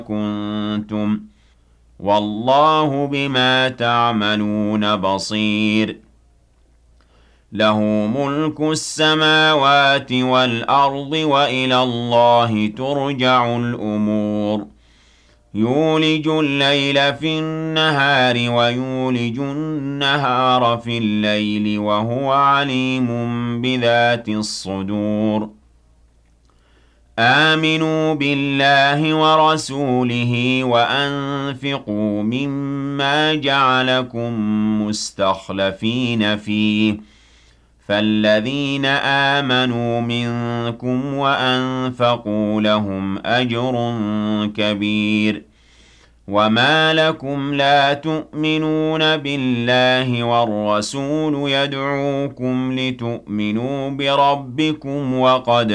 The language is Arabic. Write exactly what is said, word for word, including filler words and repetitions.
كنتم والله بما تعملون بصير له ملك السماوات والأرض وإلى الله ترجع الأمور يولج الليل في النهار ويولج النهار في الليل وهو عليم بذات الصدور آمنوا بالله ورسوله وأنفقوا مما جعلكم مستخلفين فيه فالذين آمنوا منكم وأنفقوا لهم أجر كبير وما لكم لا تؤمنون بالله والرسول يدعوكم لتؤمنوا بربكم وقد